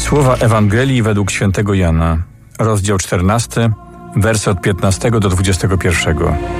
Słowa Ewangelii według świętego Jana, rozdział 14, wersy od 15 do 21.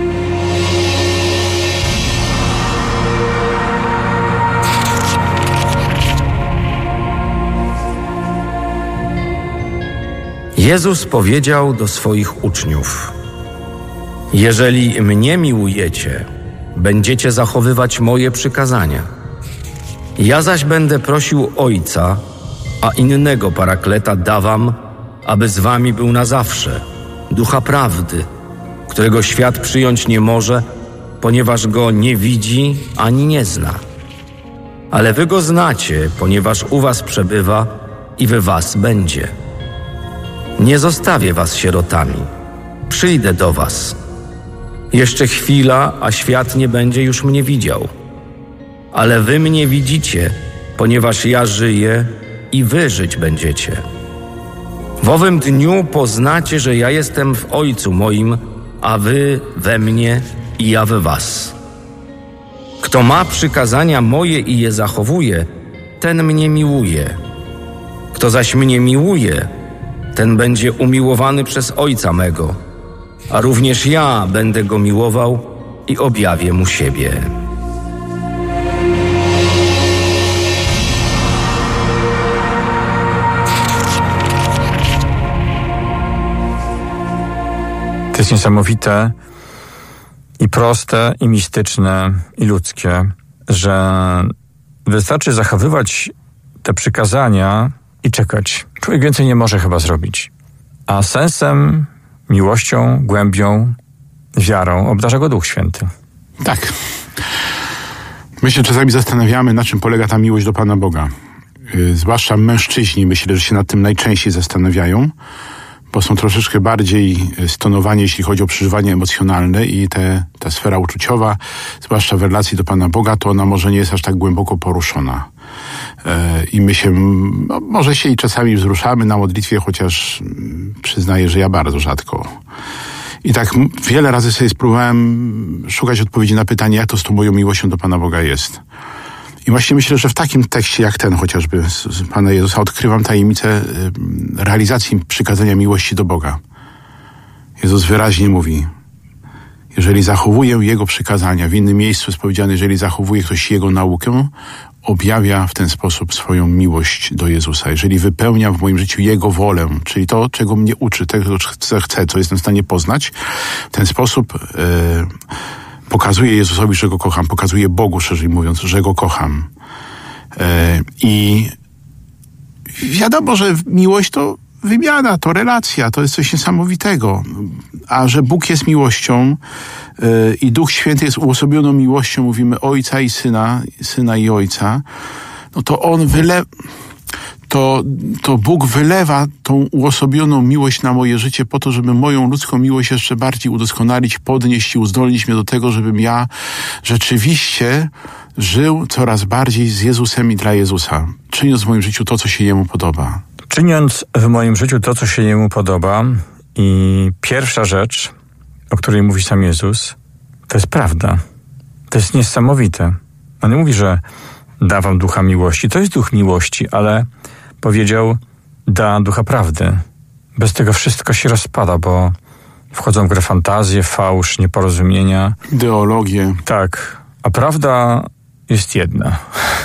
Jezus powiedział do swoich uczniów: jeżeli mnie miłujecie, będziecie zachowywać moje przykazania. Ja zaś będę prosił Ojca, a innego Parakleta da wam, aby z wami był na zawsze, Ducha Prawdy, którego świat przyjąć nie może, ponieważ go nie widzi ani nie zna. Ale wy go znacie, ponieważ u was przebywa i we was będzie. Nie zostawię was sierotami. Przyjdę do was. Jeszcze chwila, a świat nie będzie już mnie widział. Ale wy mnie widzicie, ponieważ ja żyję i wy żyć będziecie. W owym dniu poznacie, że ja jestem w Ojcu moim, a wy we mnie i ja we was. Kto ma przykazania moje i je zachowuje, ten mnie miłuje. Kto zaś mnie miłuje, ten będzie umiłowany przez Ojca mego, a również ja będę go miłował i objawię mu siebie. To jest niesamowite i proste, i mistyczne, i ludzkie, że wystarczy zachowywać te przykazania i czekać. Człowiek więcej nie może chyba zrobić. A sensem, miłością, głębią, wiarą obdarza go Duch Święty. Tak. My się czasami zastanawiamy, na czym polega ta miłość do Pana Boga. Zwłaszcza mężczyźni, myślę, że się nad tym najczęściej zastanawiają, bo są troszeczkę bardziej stonowani, jeśli chodzi o przeżywanie emocjonalne i ta sfera uczuciowa, zwłaszcza w relacji do Pana Boga, to ona może nie jest aż tak głęboko poruszona. I my się, może się i czasami wzruszamy na modlitwie, chociaż przyznaję, że ja bardzo rzadko. I tak wiele razy sobie spróbowałem szukać odpowiedzi na pytanie, jak to z tą moją miłością do Pana Boga jest. I właśnie myślę, że w takim tekście jak ten chociażby z Pana Jezusa odkrywam tajemnicę realizacji przykazania miłości do Boga. Jezus wyraźnie mówi: jeżeli zachowuję Jego przykazania, w innym miejscu jest powiedziane, jeżeli zachowuje ktoś Jego naukę, objawia w ten sposób swoją miłość do Jezusa. Jeżeli wypełniam w moim życiu Jego wolę, czyli to, czego mnie uczy, tego, co chcę, co jestem w stanie poznać, w ten sposób pokazuję Jezusowi, że Go kocham, pokazuję Bogu, szerzej mówiąc, że Go kocham. I wiadomo, że miłość to wymiana, to relacja, to jest coś niesamowitego. A że Bóg jest miłością i Duch Święty jest uosobioną miłością, mówimy Ojca i Syna i Ojca, no to On to Bóg wylewa tą uosobioną miłość na moje życie po to, żeby moją ludzką miłość jeszcze bardziej udoskonalić, podnieść i uzdolnić mnie do tego, żebym ja rzeczywiście żył coraz bardziej z Jezusem i dla Jezusa, czyniąc w moim życiu to, co się Jemu podoba. Czyniąc w moim życiu to, co się Jemu podoba, i pierwsza rzecz, o której mówi sam Jezus, to jest prawda. To jest niesamowite. On nie mówi, że da wam ducha miłości. To jest duch miłości, ale powiedział, da ducha prawdy. Bez tego wszystko się rozpada, bo wchodzą w grę fantazje, fałsz, nieporozumienia. Ideologie. Tak. A prawda jest jedna.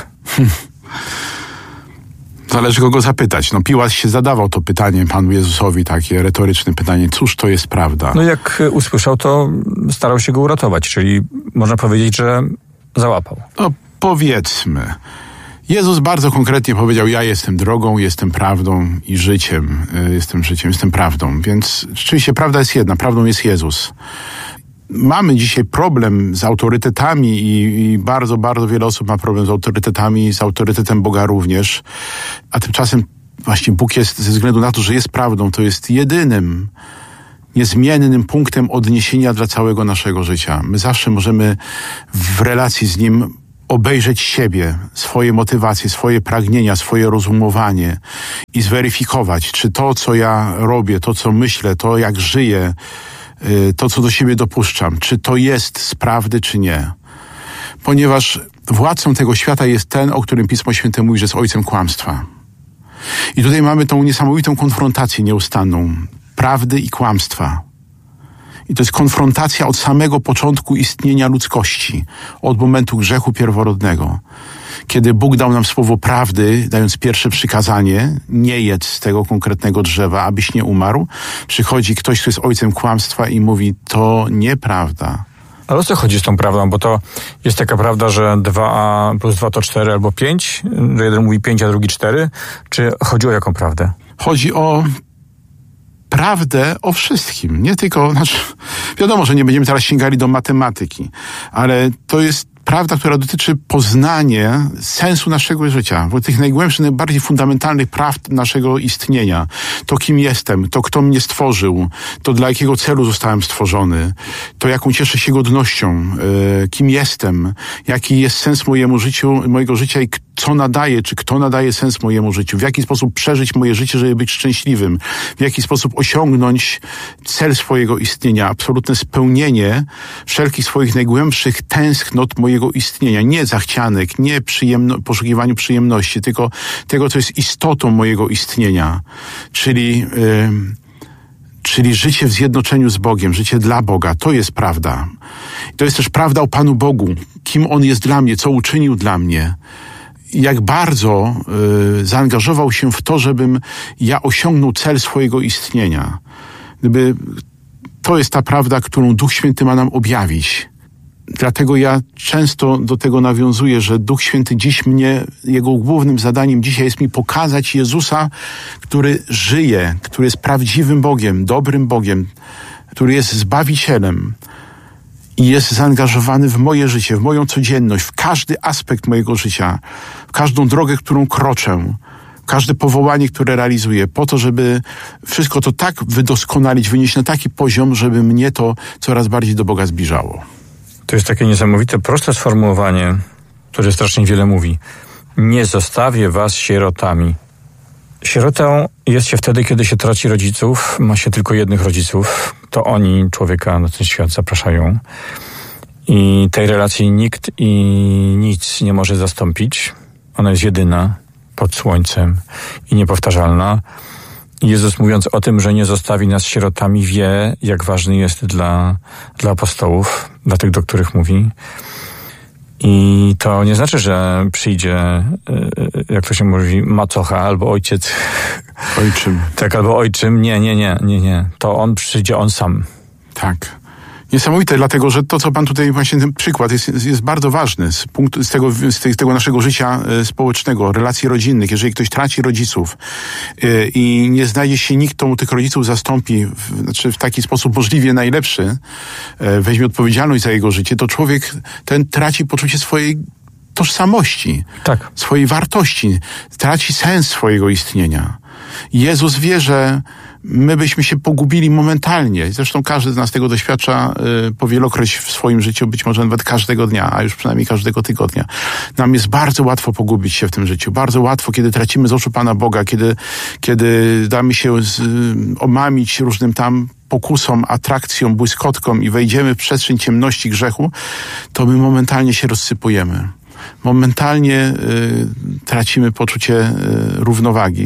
Zależy kogo zapytać. No Piłat się zadawał to pytanie Panu Jezusowi, takie retoryczne pytanie, cóż to jest prawda? No jak usłyszał, to starał się go uratować, czyli można powiedzieć, że załapał. No powiedzmy. Jezus bardzo konkretnie powiedział, ja jestem drogą, jestem prawdą i życiem. Jestem prawdą. Więc rzeczywiście prawda jest jedna, prawdą jest Jezus. Mamy dzisiaj problem z autorytetami i bardzo, bardzo wiele osób ma problem z autorytetami, z autorytetem Boga również. A tymczasem właśnie Bóg jest, ze względu na to, że jest prawdą, to jest jedynym, niezmiennym punktem odniesienia dla całego naszego życia. My zawsze możemy w relacji z Nim obejrzeć siebie, swoje motywacje, swoje pragnienia, swoje rozumowanie i zweryfikować, czy to, co ja robię, to, co myślę, to, jak żyję, to, co do siebie dopuszczam, czy to jest z prawdy, czy nie. Ponieważ władcą tego świata jest ten, o którym Pismo Święte mówi, że jest ojcem kłamstwa. I tutaj mamy tą niesamowitą konfrontację nieustanną prawdy i kłamstwa. I to jest konfrontacja od samego początku istnienia ludzkości, od momentu grzechu pierworodnego. Kiedy Bóg dał nam słowo prawdy, dając pierwsze przykazanie, nie jedz z tego konkretnego drzewa, abyś nie umarł, przychodzi ktoś, kto jest ojcem kłamstwa i mówi, to nieprawda. Ale o co chodzi z tą prawdą? Bo to jest taka prawda, że 2 plus 2 to 4 albo 5, że jeden mówi 5, a drugi 4. Czy chodzi o jaką prawdę? Chodzi o prawdę o wszystkim. Nie tylko, wiadomo, że nie będziemy teraz sięgali do matematyki, ale to jest prawda, która dotyczy poznania sensu naszego życia, bo tych najgłębszych, najbardziej fundamentalnych prawd naszego istnienia. To, kim jestem, to, kto mnie stworzył, to, dla jakiego celu zostałem stworzony, to, jaką cieszę się godnością, kim jestem, jaki jest sens mojego życia i co nadaje, czy kto nadaje sens mojemu życiu, w jaki sposób przeżyć moje życie, żeby być szczęśliwym, w jaki sposób osiągnąć cel swojego istnienia, absolutne spełnienie wszelkich swoich najgłębszych tęsknot mojego istnienia, nie zachcianek, nie poszukiwaniu przyjemności, tylko tego, co jest istotą mojego istnienia, czyli życie w zjednoczeniu z Bogiem, życie dla Boga. To jest prawda. To jest też prawda o Panu Bogu, kim On jest dla mnie, co uczynił dla mnie. Jak bardzo zaangażował się w to, żebym ja osiągnął cel swojego istnienia. To jest ta prawda, którą Duch Święty ma nam objawić. Dlatego ja często do tego nawiązuję, że Duch Święty jego głównym zadaniem dzisiaj jest mi pokazać Jezusa, który żyje, który jest prawdziwym Bogiem, dobrym Bogiem, który jest Zbawicielem i jest zaangażowany w moje życie, w moją codzienność, w każdy aspekt mojego życia, w każdą drogę, którą kroczę, każde powołanie, które realizuję, po to, żeby wszystko to tak wydoskonalić, wynieść na taki poziom, żeby mnie to coraz bardziej do Boga zbliżało. To jest takie niesamowite, proste sformułowanie, które strasznie wiele mówi. Nie zostawię was sierotami. Sierotą jest się wtedy, kiedy się traci rodziców, ma się tylko jednych rodziców. To oni człowieka na ten świat zapraszają. I tej relacji nikt i nic nie może zastąpić. Ona jest jedyna pod słońcem i niepowtarzalna. Jezus, mówiąc o tym, że nie zostawi nas sierotami, wie, jak ważny jest dla apostołów, dla tych, do których mówi. I to nie znaczy, że przyjdzie, jak to się mówi, macocha albo ojciec. Ojczym. Tak, albo ojczym. Nie. To on przyjdzie, on sam. Tak. Niesamowite, dlatego, że to, co pan tutaj właśnie, ten przykład jest bardzo ważny z tego naszego życia społecznego, relacji rodzinnych. Jeżeli ktoś traci rodziców i nie znajdzie się nikt, kto mu tych rodziców zastąpi, w taki sposób możliwie najlepszy, weźmie odpowiedzialność za jego życie, to człowiek ten traci poczucie swojej tożsamości, tak, swojej wartości, traci sens swojego istnienia. Jezus wie, że my byśmy się pogubili momentalnie. Zresztą każdy z nas tego doświadcza powielokroć w swoim życiu, być może nawet każdego dnia, a już przynajmniej każdego tygodnia. Nam jest bardzo łatwo pogubić się w tym życiu. Bardzo łatwo, kiedy tracimy z oczu Pana Boga, kiedy damy się omamić różnym tam pokusom, atrakcjom, błyskotkom i wejdziemy w przestrzeń ciemności grzechu, to my momentalnie się rozsypujemy. Momentalnie tracimy poczucie równowagi.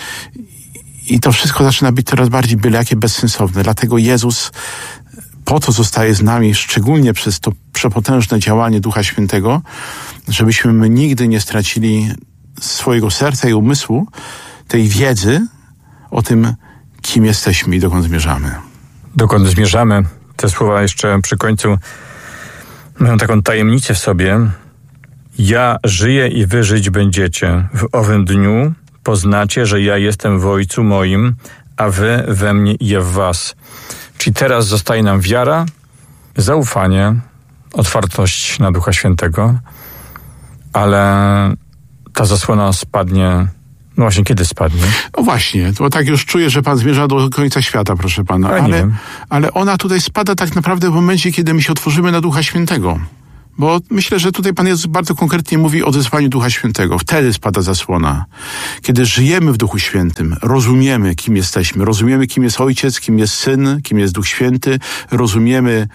I to wszystko zaczyna być coraz bardziej byle jakie bezsensowne. Dlatego Jezus po to zostaje z nami, szczególnie przez to przepotężne działanie Ducha Świętego, żebyśmy my nigdy nie stracili swojego serca i umysłu, tej wiedzy o tym, kim jesteśmy i dokąd zmierzamy. Dokąd zmierzamy? Te słowa jeszcze przy końcu mają taką tajemnicę w sobie. Ja żyję i wy żyć będziecie. W owym dniu poznacie, że ja jestem w Ojcu moim, a wy we mnie i ja w was. Czyli teraz zostaje nam wiara, zaufanie, otwartość na Ducha Świętego, ale ta zasłona spadnie. No właśnie, kiedy spadnie? No właśnie, to tak już czuję, że Pan zmierza do końca świata, proszę Pana. Ale ona tutaj spada tak naprawdę w momencie, kiedy my się otworzymy na Ducha Świętego. Bo myślę, że tutaj Pan Jezus bardzo konkretnie mówi o zesłaniu Ducha Świętego. Wtedy spada zasłona. Kiedy żyjemy w Duchu Świętym, rozumiemy, kim jesteśmy. Rozumiemy, kim jest Ojciec, kim jest Syn, kim jest Duch Święty. Rozumiemy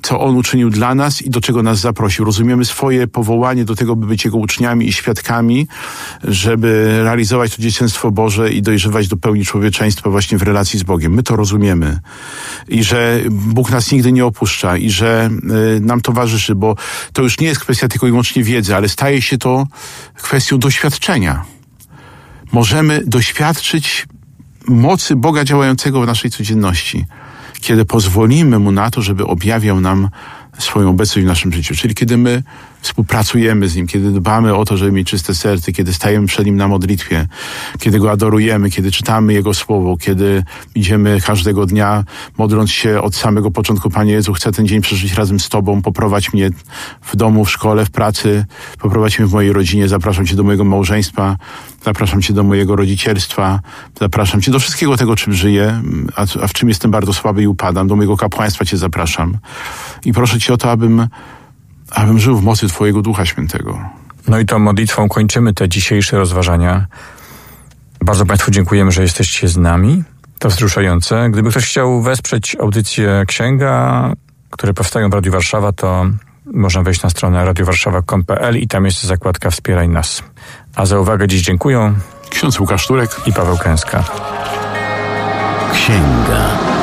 co On uczynił dla nas i do czego nas zaprosił. Rozumiemy swoje powołanie do tego, by być Jego uczniami i świadkami, żeby realizować to dzieciństwo Boże i dojrzewać do pełni człowieczeństwa właśnie w relacji z Bogiem. My to rozumiemy. I że Bóg nas nigdy nie opuszcza i że nam towarzyszy, bo to już nie jest kwestia tylko i wyłącznie wiedzy, ale staje się to kwestią doświadczenia. Możemy doświadczyć mocy Boga działającego w naszej codzienności, kiedy pozwolimy Mu na to, żeby objawiał nam swoją obecność w naszym życiu. Czyli kiedy my współpracujemy z Nim, kiedy dbamy o to, żeby mieć czyste serce, kiedy stajemy przed Nim na modlitwie, kiedy Go adorujemy, kiedy czytamy Jego Słowo, kiedy idziemy każdego dnia, modląc się od samego początku: Panie Jezu, chcę ten dzień przeżyć razem z Tobą, poprowadź mnie w domu, w szkole, w pracy, poprowadź mnie w mojej rodzinie, zapraszam Cię do mojego małżeństwa, zapraszam Cię do mojego rodzicielstwa, zapraszam Cię do wszystkiego tego, czym żyję, a w czym jestem bardzo słaby i upadam, do mojego kapłaństwa Cię zapraszam. I proszę Cię o to, abym żył w mocy Twojego Ducha Świętego. No i tą modlitwą kończymy te dzisiejsze rozważania. Bardzo Państwu dziękujemy, że jesteście z nami. To wzruszające. Gdyby ktoś chciał wesprzeć audycję Księga, które powstają w Radiu Warszawa, to można wejść na stronę radiowarszawa.com.pl i tam jest zakładka Wspieraj nas. A za uwagę dziś dziękuję Ksiądz Łukasz Turek i Paweł Kęska. Księga.